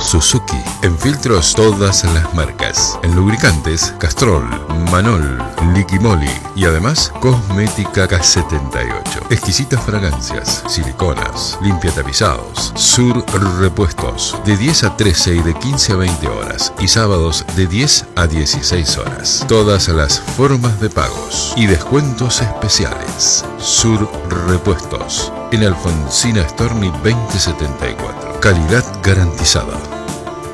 Suzuki. En filtros, todas las marcas. En lubricantes, Castrol, Manol, Liquimoli. Y además, cosmética K78. Exquisitas fragancias, siliconas, limpia tapizados. Sur Repuestos. De 10 a 13 y de 15 a 20 horas. Y sábados de 10 a 16 horas. Todas las formas de pagos y descuentos especiales. Sur Repuestos. En Alfonsina Storni 2074. Calidad garantizada.